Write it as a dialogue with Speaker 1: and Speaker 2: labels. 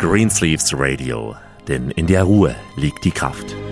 Speaker 1: Greensleeves Radio, denn in der Ruhe liegt die Kraft.